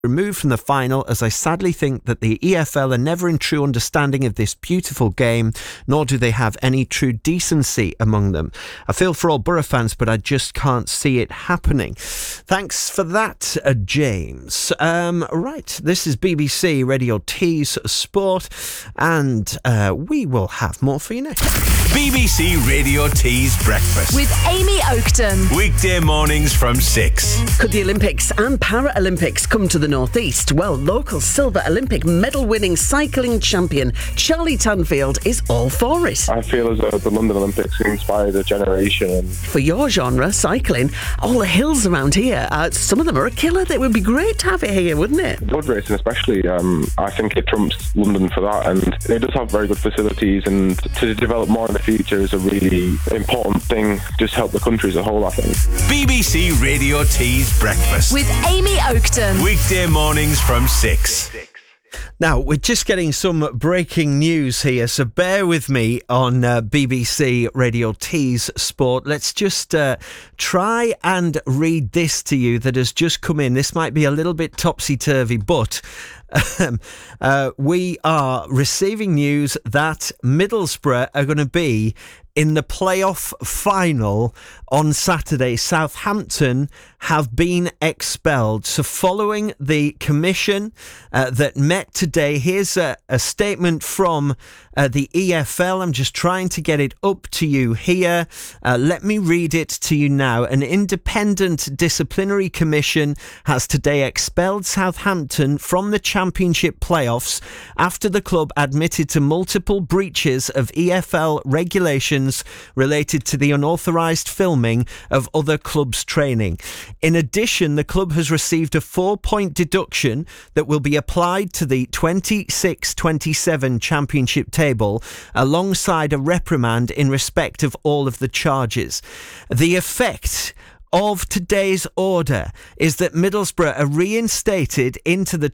removed from the final, as I sadly think that the EFL are never in true understanding of this beautiful game, nor do they have any true decency among them. I feel for all Borough fans, but I just can't see it happening. Thanks for that, James. Right, this is BBC Radio T's Sport, and we will have more for you next. BBC Radio T's Breakfast with Amy Oakton. Weekday mornings from 6. Could the Olympics and Paralympics come to the Northeast? Well, local silver Olympic medal-winning cycling champion Charlie Tanfield is all for it. I feel as though the London Olympics inspired a generation. For your genre, cycling, all the hills around here, some of them are a killer. It would be great to have it here, wouldn't it? Road racing especially, I think it trumps London for that, and it does have very good facilities, and to develop more in the future is a really important thing, just help the country as a whole, I think. BBC Radio T's Breakfast with Amy Oakton. Weekday mornings from 6. Now, we're just getting some breaking news here, so bear with me on BBC Radio T's Sport. Let's just try and read this to you that has just come in. This might be a little bit topsy-turvy, but we are receiving news that Middlesbrough are going to be in the playoff final on Saturday. Southampton have been expelled. So following the commission that met today, here's a statement from the EFL. I'm just trying to get it up to you here. Let me read it to you now. An independent disciplinary commission has today expelled Southampton from the Championship playoffs after the club admitted to multiple breaches of EFL regulations related to the unauthorised filming of other clubs' training. In addition, the club has received a 4-point deduction that will be applied to the 26-27 Championship table, alongside a reprimand in respect of all of the charges. The effect of today's order is that Middlesbrough are reinstated into the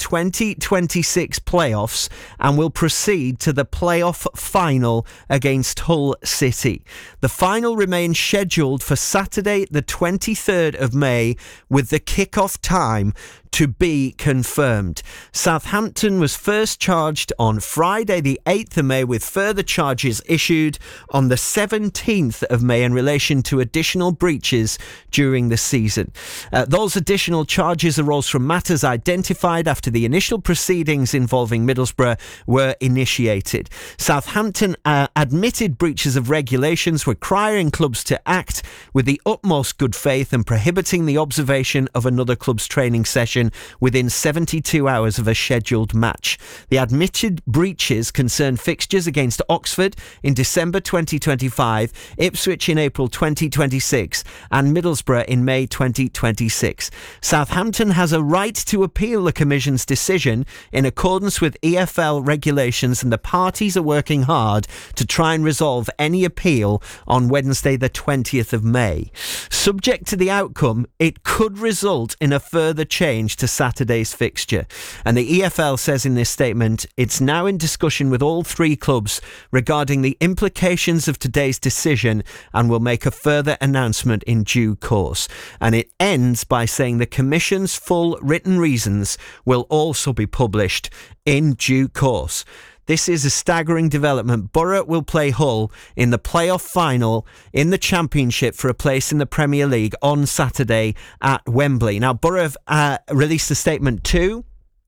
2026 playoffs and will proceed to the playoff final against Hull City. The final remains scheduled for Saturday the 23rd of May, with the kick-off time to be confirmed. Southampton was first charged on Friday the 8th of May, with further charges issued on the 17th of May in relation to additional breaches during the season. Those additional charges arose from matters identified after the initial proceedings involving Middlesbrough were initiated. Southampton admitted breaches of regulations, requiring clubs to act with the utmost good faith and prohibiting the observation of another club's training session within 72 hours of a scheduled match. The admitted breaches concern fixtures against Oxford in December 2025, Ipswich in April 2026 and Middlesbrough in May 2026. Southampton has a right to appeal the Commission's decision in accordance with EFL regulations, and the parties are working hard to try and resolve any appeal on Wednesday the 20th of May. Subject to the outcome, it could result in a further change to Saturday's fixture. And the EFL says in this statement, it's now in discussion with all three clubs regarding the implications of today's decision and will make a further announcement in due course. And it ends by saying the Commission's full written reasons will also be published in due course. This is a staggering development. Borough will play Hull in the playoff final in the Championship for a place in the Premier League on Saturday at Wembley. Now, Borough have released a statement too.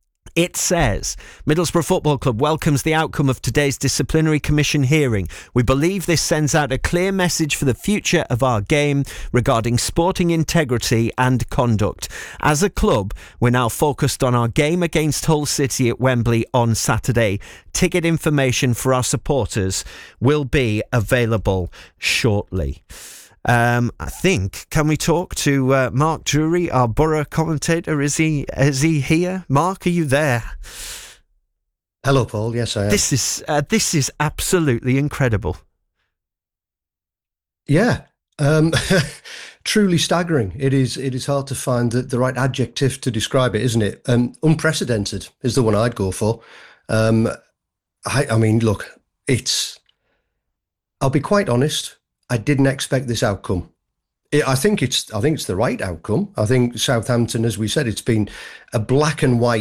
It says, Middlesbrough Football Club welcomes the outcome of today's disciplinary commission hearing. We believe this sends out a clear message for the future of our game regarding sporting integrity and conduct. As a club, we're now focused on our game against Hull City at Wembley on Saturday. Ticket information for our supporters will be available shortly. I think, can we talk to Mark Drury, our Borough commentator? Is he here? Mark, are you there? Hello, Paul. Yes, I am. This is absolutely incredible. Yeah, truly staggering. It is hard to find the right adjective to describe it, isn't it? Unprecedented is the one I'd go for. I mean, look, I'll be quite honest. I didn't expect this outcome. I think it's the right outcome. I think Southampton, as we said, it's been a black and white